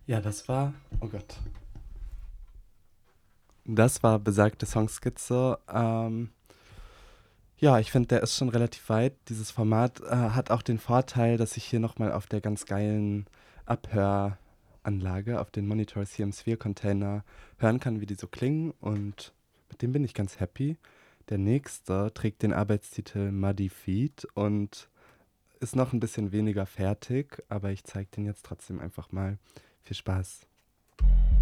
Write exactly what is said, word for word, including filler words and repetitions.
Ja, das war, oh Gott, das war besagte Songskizze. Ähm, ja, ich finde, der ist schon relativ weit. Dieses Format äh, hat auch den Vorteil, dass ich hier nochmal auf der ganz geilen Abhöranlage, auf den Monitors hier im Sphere-Container hören kann, wie die so klingen. Und mit dem bin ich ganz happy. Der nächste trägt den Arbeitstitel Muddy Feet und ist noch ein bisschen weniger fertig, aber ich zeige den jetzt trotzdem einfach mal. Viel Spaß.